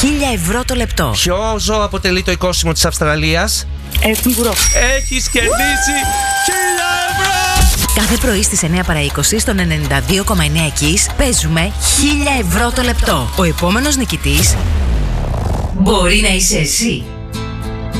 1.000 ευρώ το λεπτό. Ποιο ζώο αποτελεί το οικόσιμο της Αυστραλίας? Κεнгουρό. Έχεις κερδίσει 1.000 ευρώ! Κάθε πρωί στις 9 παρά 20 στον 92,9 Kiss παίζουμε 1.000 ευρώ το λεπτό. Ο επόμενος νικητής μπορεί να είσαι εσύ.